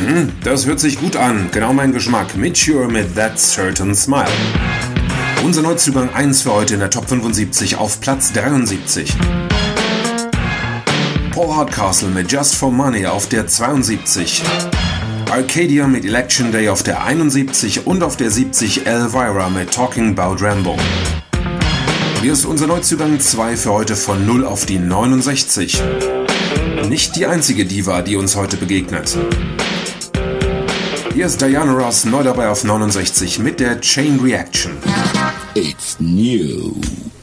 Das hört sich gut an, genau mein Geschmack. Mature mit That Certain Smile. Unser Neuzugang 1 für heute in der Top 75 auf Platz 73. Paul Hardcastle mit Just for Money auf der 72. Arcadia mit Election Day auf der 71 und auf der 70 Elvira mit Talking About Rambo. Hier ist unser Neuzugang 2 für heute von 0 auf die 69. Nicht die einzige Diva, die uns heute begegnet. Hier ist Diana Ross neu dabei auf 69 mit der Chain Reaction. It's new.